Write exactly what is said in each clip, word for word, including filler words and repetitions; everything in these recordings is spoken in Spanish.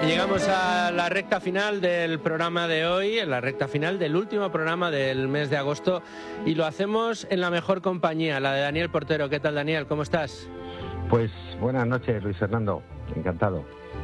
Llegamos a la recta final del programa de hoy, en la recta final del último programa del mes de agosto, y lo hacemos en la mejor compañía, la de Daniel Portero. ¿Qué tal, Daniel? ¿Cómo estás? Pues buenas noches, Luis Fernando. Encantado.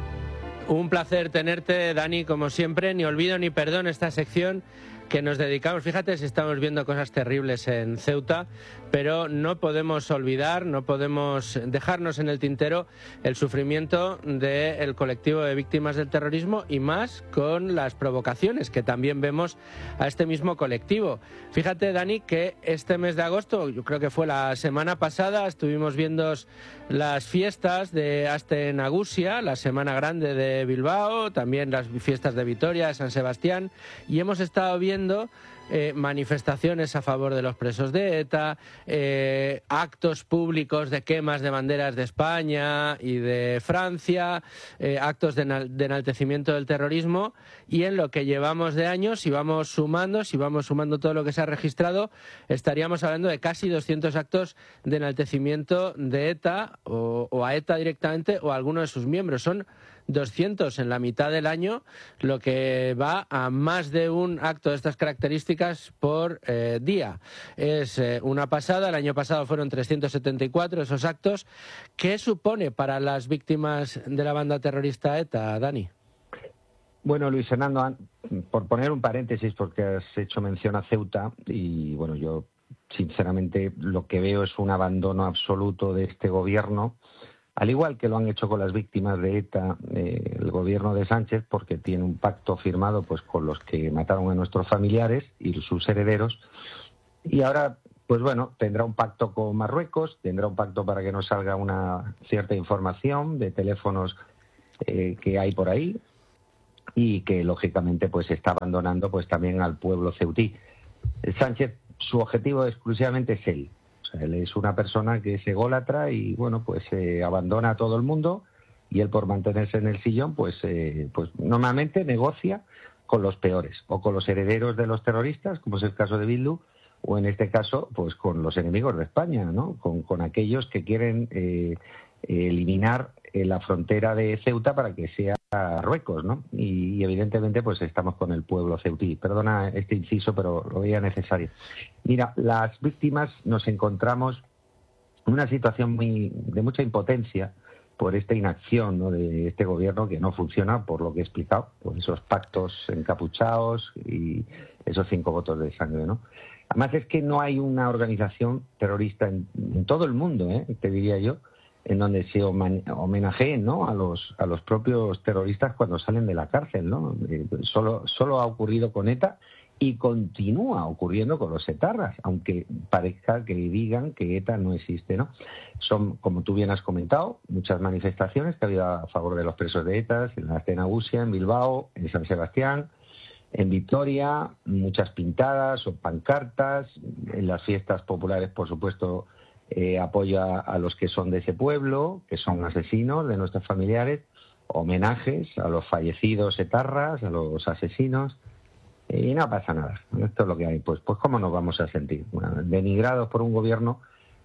Un placer tenerte, Dani, como siempre. Ni olvido ni perdón esta sección que nos dedicamos. Fíjate si estamos viendo cosas terribles en Ceuta, pero no podemos olvidar, no podemos dejarnos en el tintero el sufrimiento del colectivo de víctimas del terrorismo, y más con las provocaciones que también vemos a este mismo colectivo. Fíjate, Dani, que este mes de agosto, yo creo que fue la semana pasada, estuvimos viendo las fiestas de Aste Nagusia, la Semana Grande de Bilbao, también las fiestas de Vitoria, de San Sebastián, y hemos estado viendo Eh, manifestaciones a favor de los presos de ETA, eh, actos públicos de quemas de banderas de España y de Francia, eh, actos de, enal- de enaltecimiento del terrorismo, y en lo que llevamos de años, si vamos sumando, si vamos sumando todo lo que se ha registrado, estaríamos hablando de casi doscientos actos de enaltecimiento de ETA o, o a ETA directamente o a alguno de sus miembros. Son doscientos en la mitad del año, lo que va a más de un acto de estas características por eh, día. Es eh, una pasada. El año pasado fueron trescientos setenta y cuatro esos actos. ¿Qué supone para las víctimas de la banda terrorista ETA, Dani? Bueno, Luis Fernando, por poner un paréntesis, porque has hecho mención a Ceuta, y bueno, yo sinceramente lo que veo es un abandono absoluto de este gobierno, al igual que lo han hecho con las víctimas de ETA, eh, el gobierno de Sánchez, porque tiene un pacto firmado pues con los que mataron a nuestros familiares y sus herederos, y ahora, pues bueno, tendrá un pacto con Marruecos, tendrá un pacto para que nos salga una cierta información de teléfonos eh, que hay por ahí, y que lógicamente pues está abandonando pues también al pueblo ceutí. Sánchez, su objetivo exclusivamente es él. O sea, él es una persona que es ególatra y bueno, pues eh, abandona a todo el mundo, y él, por mantenerse en el sillón, pues eh, pues normalmente negocia con los peores, o con los herederos de los terroristas, como es el caso de Bildu, o en este caso pues con los enemigos de España, ¿no? Con, con aquellos que quieren eh, eliminar eh, la frontera de Ceuta para que sea Marruecos, ¿no? Y, y evidentemente pues estamos con el pueblo ceutí. Perdona este inciso, pero lo veía necesario. Mira, las víctimas nos encontramos en una situación muy de mucha impotencia por esta inacción, ¿no?, de este gobierno, que no funciona, por lo que he explicado, por esos pactos encapuchados y esos cinco votos de sangre, ¿no? Además es que no hay una organización terrorista en, en todo el mundo, ¿eh?, te diría yo, en donde se homenajeen, ¿no?, a los a los propios terroristas cuando salen de la cárcel, ¿no? Eh, solo solo ha ocurrido con ETA y continúa ocurriendo con los etarras, aunque parezca que digan que ETA no existe, ¿no? Son, como tú bien has comentado, muchas manifestaciones que ha habido a favor de los presos de ETA, en la Aste Nagusia, en Bilbao, en San Sebastián, en Vitoria, muchas pintadas o pancartas, en las fiestas populares, por supuesto, eh, apoyo a, a los que son de ese pueblo, que son asesinos de nuestros familiares, homenajes a los fallecidos etarras, a los asesinos, y no pasa nada. Esto es lo que hay. Pues, pues ¿cómo nos vamos a sentir? Bueno, denigrados por un gobierno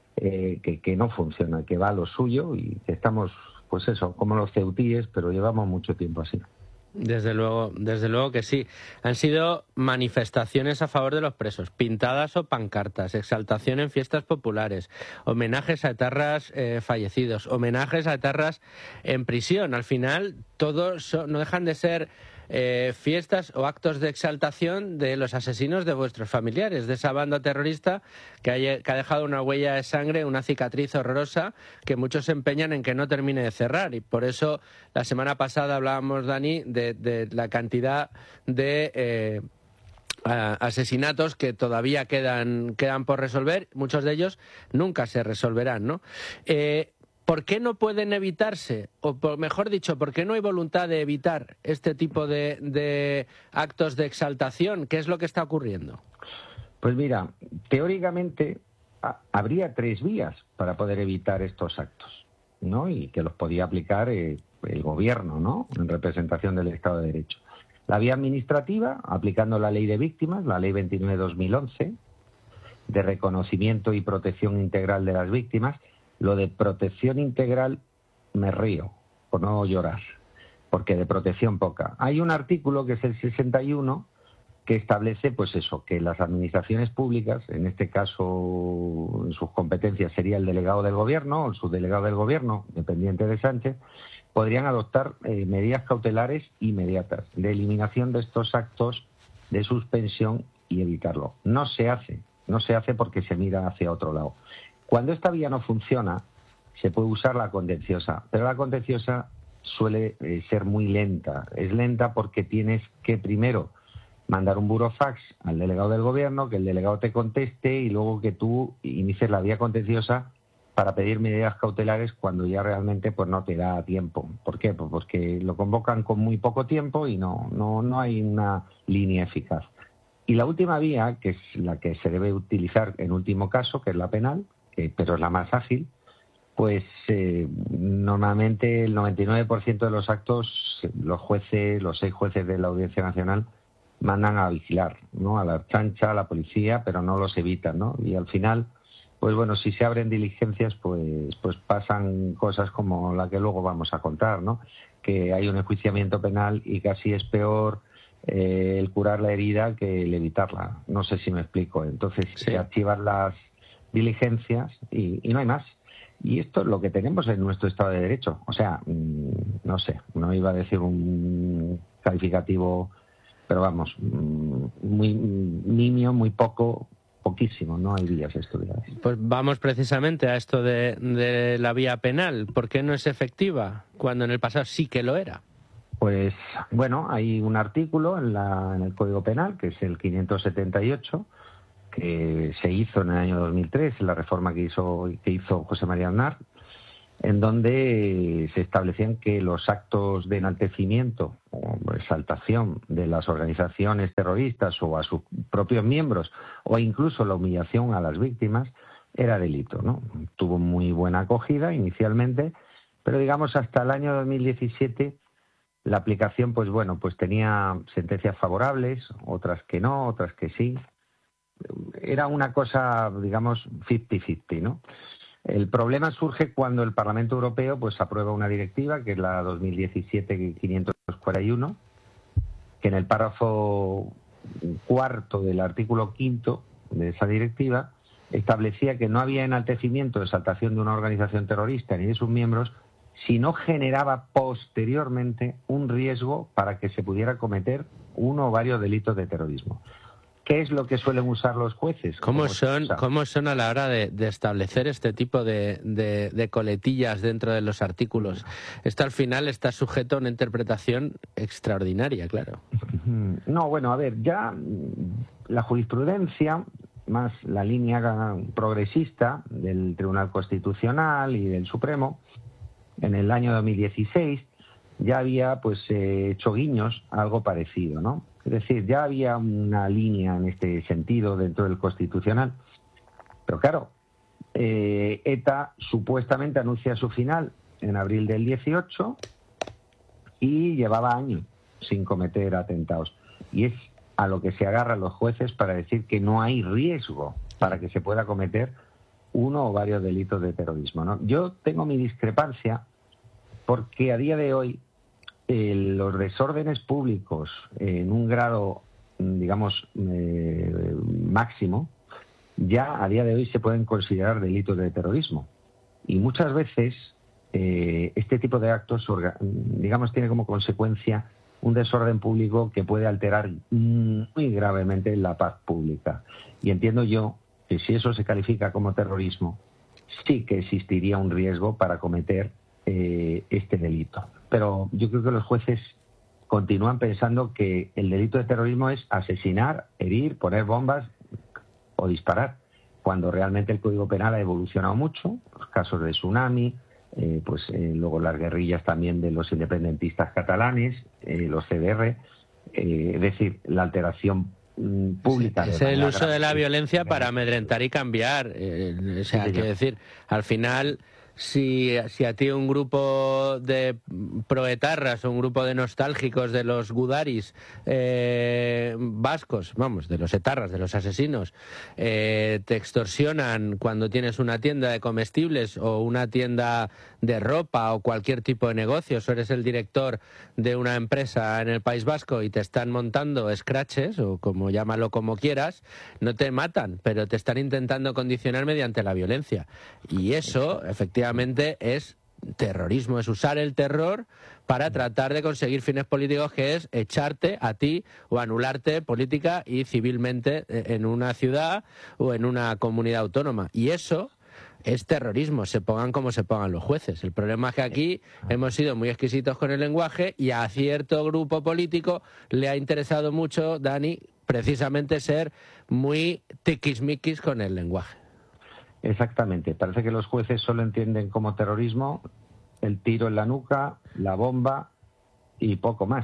eh, que, que no funciona, que va a lo suyo, y que estamos, pues eso, como los ceutíes, pero llevamos mucho tiempo así. Desde luego, desde luego que sí. Han sido manifestaciones a favor de los presos, pintadas o pancartas, exaltación en fiestas populares, homenajes a etarras eh, fallecidos, homenajes a etarras en prisión. Al final, todos son, no dejan de ser eh, fiestas o actos de exaltación de los asesinos de vuestros familiares, de esa banda terrorista que ha, que ha dejado una huella de sangre, una cicatriz horrorosa, que muchos se empeñan en que no termine de cerrar. Y por eso la semana pasada hablábamos, Dani, de, de la cantidad de eh, asesinatos que todavía quedan, quedan por resolver. Muchos de ellos nunca se resolverán, ¿no? Eh, ¿Por qué no pueden evitarse? O por, mejor dicho, ¿por qué no hay voluntad de evitar este tipo de, de actos de exaltación? ¿Qué es lo que está ocurriendo? Pues mira, teóricamente a, habría tres vías para poder evitar estos actos, ¿no? Y que los podía aplicar eh, el gobierno, ¿no?, en representación del Estado de Derecho. La vía administrativa, aplicando la ley de víctimas, la ley veintinueve barra dos mil once, de reconocimiento y protección integral de las víctimas. Lo de protección integral me río, por no llorar. porque de protección poca. Hay un artículo que es el sesenta y uno que establece, pues eso, que las administraciones públicas, en este caso en sus competencias sería el delegado del gobierno o el subdelegado del gobierno, dependiente de Sánchez, podrían adoptar eh, medidas cautelares inmediatas de eliminación de estos actos de suspensión y evitarlo. No se hace, no se hace porque se mira hacia otro lado. Cuando esta vía no funciona, se puede usar la contenciosa, pero la contenciosa suele eh, ser muy lenta. Es lenta porque tienes que primero mandar un burofax al delegado del gobierno, que el delegado te conteste y luego que tú inicies la vía contenciosa para pedir medidas cautelares cuando ya realmente pues no te da tiempo. ¿Por qué? Pues porque lo convocan con muy poco tiempo y no, no, no hay una línea eficaz. Y la última vía, que es la que se debe utilizar en último caso, que es la penal, que, pero es la más ágil, pues eh, normalmente el noventa y nueve por ciento de los actos, los jueces, los seis jueces de la Audiencia Nacional, mandan a vigilar, ¿no? A la chancha, a la policía, pero no los evitan, ¿no? Y al final, pues bueno, si se abren diligencias, pues pues pasan cosas como la que luego vamos a contar, ¿no? Que hay un enjuiciamiento penal y casi es peor eh, el curar la herida que el evitarla. No sé si me explico. Entonces sí. Se archivan las diligencias y, y no hay más. Y esto es lo que tenemos en nuestro Estado de Derecho. O sea, mmm, no sé, no iba a decir un calificativo, pero vamos, muy nimio, muy poco, poquísimo, no hay vías estudiadas. Pues vamos precisamente a esto de, de la vía penal. ¿Por qué no es efectiva cuando en el pasado sí que lo era? Pues bueno, hay un artículo en, la, en el Código Penal, que es el quinientos setenta y ocho, que se hizo en el año dos mil tres, en la reforma que hizo, que hizo José María Aznar, en donde se establecían que los actos de enaltecimiento o exaltación de las organizaciones terroristas o a sus propios miembros o incluso la humillación a las víctimas era delito, ¿no? Tuvo muy buena acogida inicialmente, pero digamos hasta el año dos mil diecisiete la aplicación, pues bueno, pues tenía sentencias favorables, otras que no, otras que sí. Era una cosa, digamos, cincuenta cincuenta, ¿no? El problema surge cuando el Parlamento Europeo pues aprueba una directiva, que es la dos mil diecisiete quinientos cuarenta y uno, que en el párrafo cuarto del artículo quinto de esa directiva establecía que no había enaltecimiento o exaltación de una organización terrorista ni de sus miembros si no generaba posteriormente un riesgo para que se pudiera cometer uno o varios delitos de terrorismo. ¿Qué es lo que suelen usar los jueces? ¿Cómo son, ¿cómo son a la hora de, de establecer este tipo de, de, de coletillas dentro de los artículos? Esto al final está sujeto a una interpretación extraordinaria, claro. No, bueno, a ver, ya la jurisprudencia, más la línea progresista del Tribunal Constitucional y del Supremo, en el año dos mil dieciséis ya había pues eh, hecho guiños a algo parecido, ¿no? Es decir, ya había una línea en este sentido dentro del Constitucional. Pero claro, eh, ETA supuestamente anuncia su final en abril del dieciocho y llevaba años sin cometer atentados. Y es a lo que se agarran los jueces para decir que no hay riesgo para que se pueda cometer uno o varios delitos de terrorismo, ¿no? Yo tengo mi discrepancia porque a día de hoy eh, los desórdenes públicos en un grado, digamos, eh, máximo, ya a día de hoy se pueden considerar delitos de terrorismo. Y muchas veces eh, este tipo de actos, digamos, tiene como consecuencia un desorden público que puede alterar muy gravemente la paz pública. Y entiendo yo que si eso se califica como terrorismo, sí que existiría un riesgo para cometer eh, este delito. Pero yo creo que los jueces continúan pensando que el delito de terrorismo es asesinar, herir, poner bombas o disparar, cuando realmente el Código Penal ha evolucionado mucho, los casos de tsunami, eh, pues eh, luego las guerrillas también de los independentistas catalanes, eh, los C D R, eh, es decir, la alteración pública. Sí, es el uso de la violencia para amedrentar y cambiar. Eh, o sea, sí, quiero decir, al final si, si a ti un grupo de proetarras o un grupo de nostálgicos de los gudaris eh, vascos, vamos, de los etarras, de los asesinos, eh, te extorsionan cuando tienes una tienda de comestibles o una tienda de ropa o cualquier tipo de negocio, o eres el director de una empresa en el País Vasco y te están montando scratches, o como llámalo como quieras, no te matan, pero te están intentando condicionar mediante la violencia. Y eso, efectivamente, es terrorismo, es usar el terror para tratar de conseguir fines políticos, que es echarte a ti o anularte política y civilmente en una ciudad o en una comunidad autónoma. Y eso es terrorismo, se pongan como se pongan los jueces. El problema es que aquí hemos sido muy exquisitos con el lenguaje y a cierto grupo político le ha interesado mucho, Dani, precisamente ser muy tiquismiquis con el lenguaje. Exactamente. Parece que los jueces solo entienden como terrorismo el tiro en la nuca, la bomba y poco más.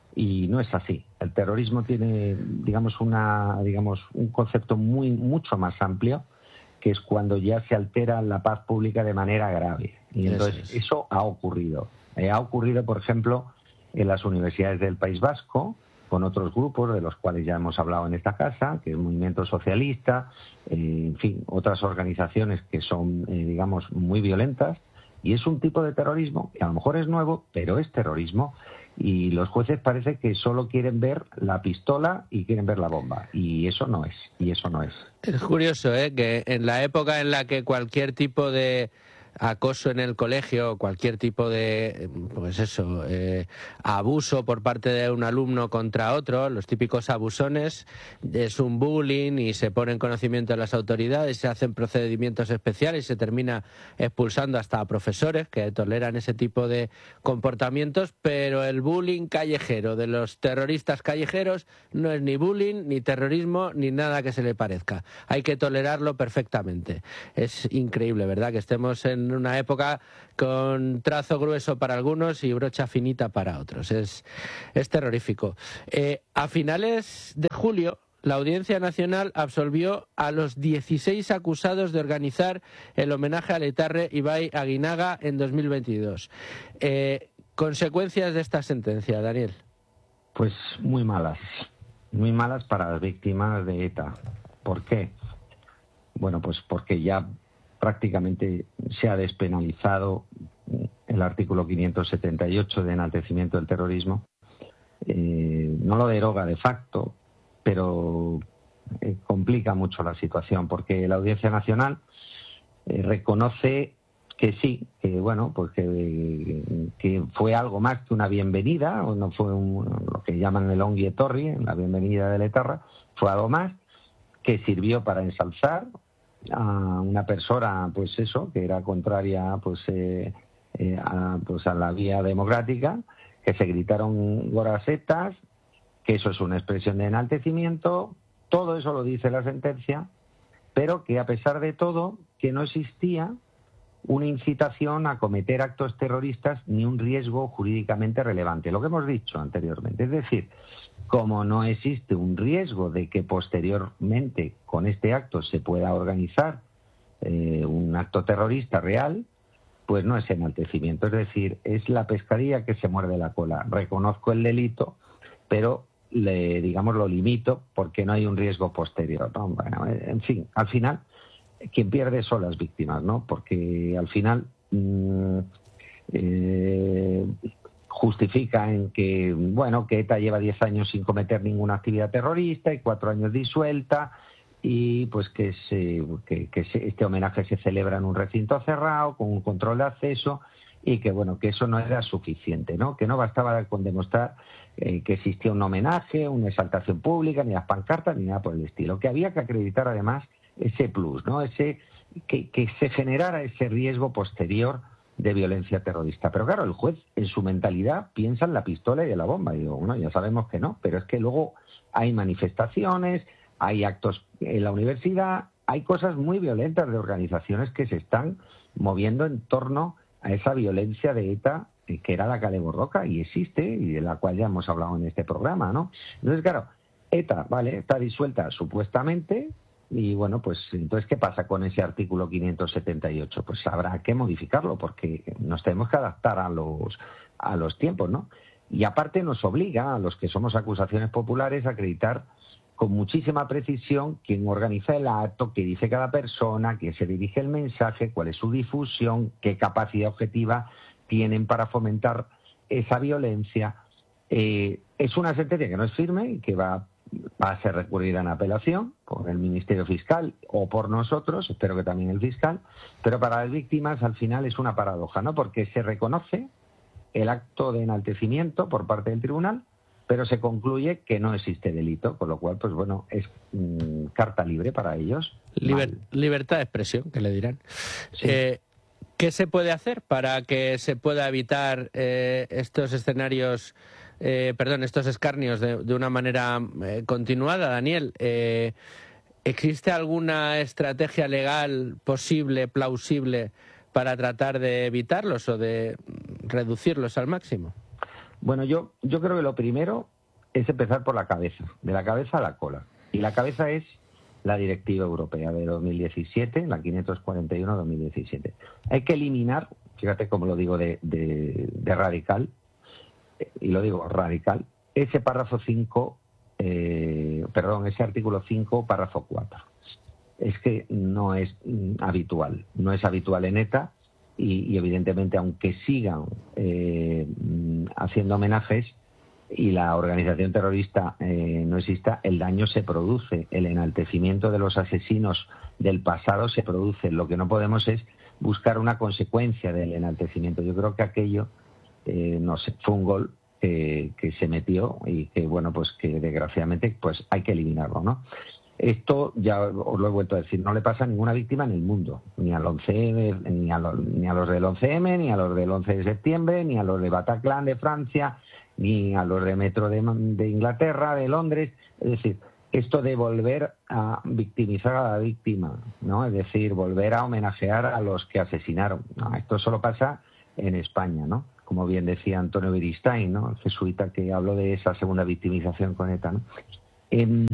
Y no es así. El terrorismo tiene, digamos, una, digamos, un concepto muy, mucho más amplio, que es cuando ya se altera la paz pública de manera grave. Y entonces eso, eso ha ocurrido. Eh, ha ocurrido, por ejemplo, en las universidades del País Vasco, con otros grupos de los cuales ya hemos hablado en esta casa, que es el Movimiento Socialista, eh, en fin, otras organizaciones que son, eh, digamos, muy violentas, y es un tipo de terrorismo que a lo mejor es nuevo, pero es terrorismo, y los jueces parece que solo quieren ver la pistola y quieren ver la bomba, y eso no es, y eso no es. Es curioso, ¿eh?, que en la época en la que cualquier tipo de acoso en el colegio, cualquier tipo de, pues eso, eh, abuso por parte de un alumno contra otro, los típicos abusones, es un bullying y se pone en conocimiento de las autoridades, se hacen procedimientos especiales y se termina expulsando hasta a profesores que toleran ese tipo de comportamientos, pero el bullying callejero de los terroristas callejeros no es ni bullying, ni terrorismo, ni nada que se le parezca. Hay que tolerarlo perfectamente. Es increíble, ¿verdad?, que estemos en en una época con trazo grueso para algunos y brocha finita para otros. Es, es terrorífico. Eh, a finales de julio, la Audiencia Nacional absolvió a los dieciséis acusados de organizar el homenaje al etarre Ibai Aguinaga en dos mil veintidós. Eh, ¿Consecuencias de esta sentencia, Daniel? Pues muy malas. Muy malas para las víctimas de ETA. ¿Por qué? Bueno, pues porque ya prácticamente se ha despenalizado el artículo quinientos setenta y ocho de enaltecimiento del terrorismo. Eh, no lo deroga de facto, pero eh, complica mucho la situación, porque la Audiencia Nacional eh, reconoce que sí, que bueno, pues que, que fue algo más que una bienvenida, o no fue un, lo que llaman el ongi etorri, la bienvenida de Etarra, fue algo más que sirvió para ensalzar a una persona, pues eso, que era contraria pues, eh, eh, a, pues a la vía democrática, que se gritaron gorasetas, que eso es una expresión de enaltecimiento, todo eso lo dice la sentencia, pero que a pesar de todo, que no existía una incitación a cometer actos terroristas ni un riesgo jurídicamente relevante, lo que hemos dicho anteriormente. Es decir, como no existe un riesgo de que posteriormente con este acto se pueda organizar eh, un acto terrorista real, pues no es enaltecimiento. Es decir, es la pescadilla que se muerde la cola. Reconozco el delito, pero le, digamos, lo limito porque no hay un riesgo posterior, ¿no? Bueno, en fin, al final quien pierde son las víctimas, ¿no? Porque al final mmm, eh, justifica en que, bueno, que ETA lleva diez años sin cometer ninguna actividad terrorista y cuatro años disuelta, y pues que, se, que, que se, este homenaje se celebra en un recinto cerrado con un control de acceso, y que bueno, que eso no era suficiente, ¿no? Que no bastaba con demostrar eh, que existía un homenaje, una exaltación pública, ni las pancartas, ni nada por el estilo, que había que acreditar además ese plus, ¿no? Ese que, que se generara ese riesgo posterior de violencia terrorista. Pero claro, el juez en su mentalidad piensa en la pistola y en la bomba. Y digo, bueno, ya sabemos que no, pero es que luego hay manifestaciones, hay actos en la universidad, hay cosas muy violentas de organizaciones que se están moviendo en torno a esa violencia de ETA, que era la Kale Borroka, y existe, y de la cual ya hemos hablado en este programa, ¿no? Entonces, claro, ETA, vale, está disuelta supuestamente, Y bueno, pues entonces, ¿qué pasa con ese artículo quinientos setenta y ocho? Pues habrá que modificarlo porque nos tenemos que adaptar a los, a los tiempos, ¿no? Y aparte nos obliga a los que somos acusaciones populares a acreditar con muchísima precisión quién organiza el acto, qué dice cada persona, quién se dirige el mensaje, cuál es su difusión, qué capacidad objetiva tienen para fomentar esa violencia. Eh, es una sentencia que no es firme y que va, va a ser recurrida en apelación por el Ministerio Fiscal o por nosotros, espero que también el fiscal, pero para las víctimas al final es una paradoja, ¿no? Porque se reconoce el acto de enaltecimiento por parte del tribunal, pero se concluye que no existe delito, con lo cual, pues bueno, es mmm, carta libre para ellos. Liber, libertad de expresión, que le dirán. Sí. Eh, ¿Qué se puede hacer para que se pueda evitar eh, estos escenarios, eh, perdón, estos escarnios de, de una manera eh, continuada, Daniel? Eh, ¿Existe alguna estrategia legal posible, plausible, para tratar de evitarlos o de reducirlos al máximo? Bueno, yo, yo creo que lo primero es empezar por la cabeza, de la cabeza a la cola. Y la cabeza es la Directiva Europea de dos mil diecisiete, la quinientos cuarenta y uno de dos mil diecisiete. Hay que eliminar, fíjate cómo lo digo de, de, de radical, y lo digo radical, ese párrafo cinco, eh, perdón, ese artículo cinco, párrafo cuatro. Es que no es mm, habitual, no es habitual en ETA. Y, y evidentemente, aunque sigan eh, haciendo homenajes y la organización terrorista eh, no exista, el daño se produce, el enaltecimiento de los asesinos del pasado se produce. Lo que no podemos es buscar una consecuencia del enaltecimiento. Yo creo que aquello, eh, no sé, fue un gol eh, que se metió y que, bueno, pues que desgraciadamente pues hay que eliminarlo, ¿no? Esto, ya os lo he vuelto a decir, no le pasa a ninguna víctima en el mundo, ni al once eme, ni a los, ni a los del once eme, ni a los del once de septiembre, ni a los de Bataclan de Francia, ni a los de Metro de, de Inglaterra, de Londres. Es decir, esto de volver a victimizar a la víctima, ¿no? Es decir, volver a homenajear a los que asesinaron. No, esto solo pasa en España, ¿no? Como bien decía Antonio Beristain, ¿no? El jesuita que habló de esa segunda victimización con ETA, ¿no? Eh,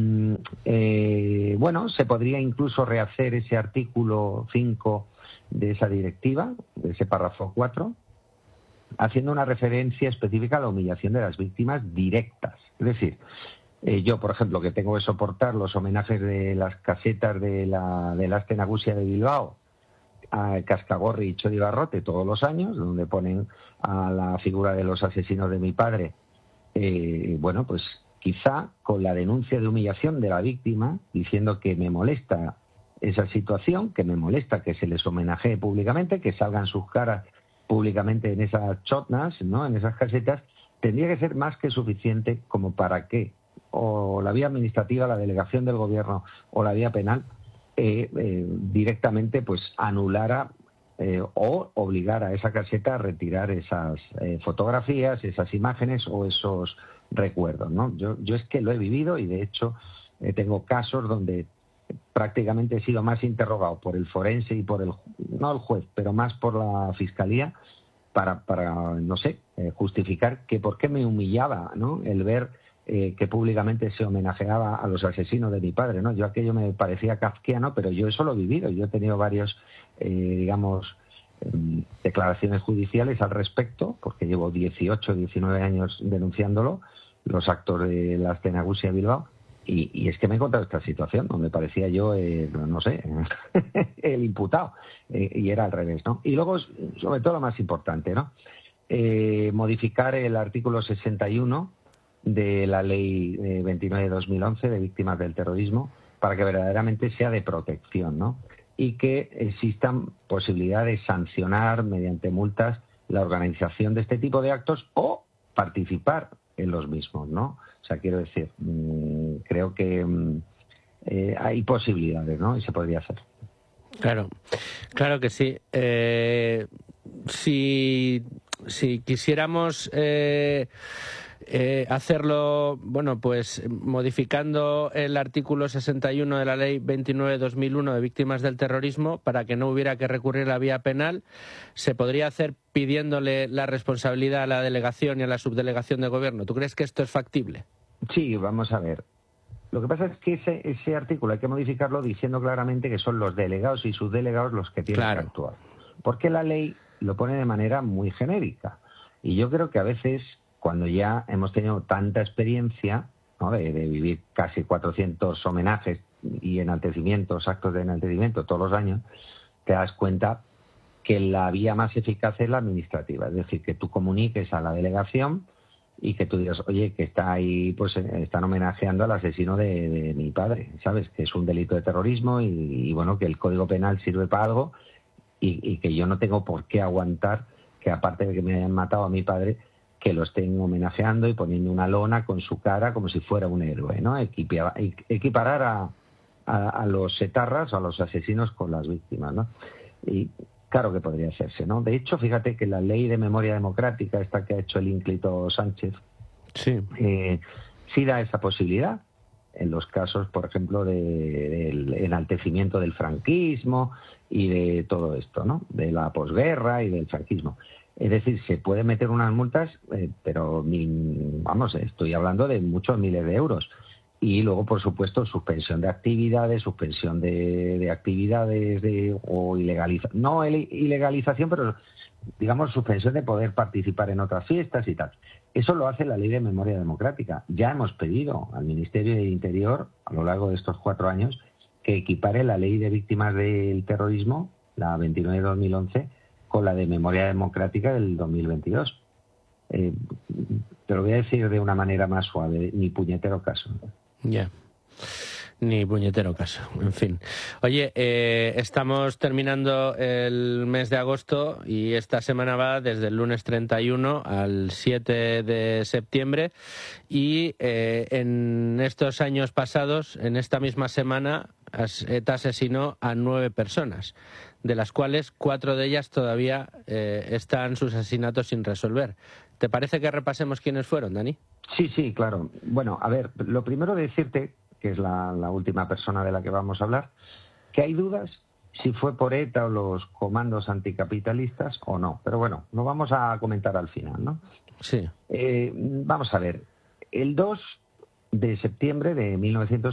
eh, bueno, se podría incluso rehacer ese artículo cinco de esa directiva, de ese párrafo cuatro, haciendo una referencia específica a la humillación de las víctimas directas. Es decir, eh, yo, por ejemplo, que tengo que soportar los homenajes de las casetas de la del Aste Nagusia de Bilbao a Cascagorri y Txori Barrote todos los años, donde ponen a la figura de los asesinos de mi padre, eh, bueno, pues quizá con la denuncia de humillación de la víctima, diciendo que me molesta esa situación, que me molesta que se les homenajee públicamente, que salgan sus caras públicamente en esas chotnas, ¿no?, en esas casetas, tendría que ser más que suficiente como para que o la vía administrativa, la delegación del gobierno o la vía penal eh, eh, directamente pues anulara eh, o obligara a esa caseta a retirar esas eh, fotografías, esas imágenes o esos recuerdos, ¿no? Yo, yo es que lo he vivido y de hecho eh, tengo casos donde prácticamente he sido más interrogado por el forense y por el, no el juez, pero más por la fiscalía para, para no sé, eh, justificar que por qué me humillaba, ¿no?, el ver eh, que públicamente se homenajeaba a los asesinos de mi padre, ¿no? Yo aquello me parecía kafkiano, pero yo eso lo he vivido. Yo he tenido varios, eh, digamos, eh, declaraciones judiciales al respecto, porque llevo dieciocho, diecinueve años denunciándolo, los actos de la Aste Nagusia Bilbao, y, y es que me he encontrado esta situación donde parecía yo, eh, no sé, el imputado, eh, y era al revés, ¿no? Y luego, sobre todo lo más importante, ¿no?, eh, modificar el artículo sesenta y uno de la Ley eh, veintinueve de dos mil once de víctimas del terrorismo para que verdaderamente sea de protección, ¿no?, y que existan posibilidades de sancionar mediante multas la organización de este tipo de actos o participar en los mismos, ¿no? O sea, quiero decir, mmm, creo que mmm, eh, hay posibilidades, ¿no?, y se podría hacer. Claro, claro que sí. Eh, si, si quisiéramos eh, eh, hacerlo, bueno, pues modificando el artículo sesenta y uno de la Ley veintinueve de dos mil uno de víctimas del terrorismo para que no hubiera que recurrir a la vía penal, ¿se podría hacer pidiéndole la responsabilidad a la delegación y a la subdelegación de gobierno? ¿Tú crees que esto es factible? Sí, vamos a ver. Lo que pasa es que ese, ese artículo hay que modificarlo diciendo claramente que son los delegados y subdelegados los que tienen Claro. que actuar. Porque la ley lo pone de manera muy genérica. Y yo creo que a veces, cuando ya hemos tenido tanta experiencia, ¿no?, de, de vivir casi cuatrocientos homenajes y enaltecimientos, actos de enaltecimiento todos los años, te das cuenta que la vía más eficaz es la administrativa. Es decir, que tú comuniques a la delegación y que tú digas, oye, que está ahí, pues están homenajeando al asesino de, de mi padre, ¿sabes? Que es un delito de terrorismo y, y bueno, que el Código Penal sirve para algo y, y que yo no tengo por qué aguantar que, aparte de que me hayan matado a mi padre, que lo estén homenajeando y poniendo una lona con su cara como si fuera un héroe, ¿no? Equipar, equiparar a, a, a los etarras, a los asesinos con las víctimas, ¿no? Y claro que podría hacerse, ¿no? De hecho, fíjate que la ley de memoria democrática, esta que ha hecho el ínclito Sánchez, sí, eh, sí da esa posibilidad en los casos, por ejemplo, de, del enaltecimiento del franquismo y de todo esto, ¿no? De la posguerra y del franquismo. Es decir, se puede meter unas multas, eh, pero vamos, estoy hablando de muchos miles de euros. Y luego, por supuesto, suspensión de actividades, suspensión de, de actividades de, o ilegalización, no ilegalización, pero digamos suspensión de poder participar en otras fiestas y tal. Eso lo hace la Ley de Memoria Democrática. Ya hemos pedido al Ministerio de Interior, a lo largo de estos cuatro años, que equipare la Ley de Víctimas del Terrorismo, la veintinueve de dos mil once, con la de Memoria Democrática del dos mil veintidós. Eh, te lo voy a decir de una manera más suave, ni puñetero caso. Ya. Yeah. Ni puñetero caso, en fin. Oye, eh, estamos terminando el mes de agosto y esta semana va desde el lunes treinta y uno al siete de septiembre y eh, en estos años pasados, en esta misma semana, ETA asesinó a nueve personas, de las cuales cuatro de ellas todavía eh, están sus asesinatos sin resolver. ¿Te parece que repasemos quiénes fueron, Dani? Sí, sí, claro. Bueno, a ver, lo primero de decirte, que es la, la última persona de la que vamos a hablar, que hay dudas si fue por ETA o los comandos anticapitalistas o no. Pero bueno, lo vamos a comentar al final, ¿no? Sí. Eh, vamos a ver. El dos de septiembre de mil novecientos